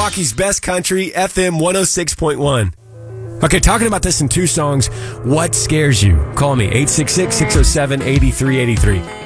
Milwaukee's best country, FM 106.1. Okay, talking about this in two songs. What scares you? Call me, 866-607-8383.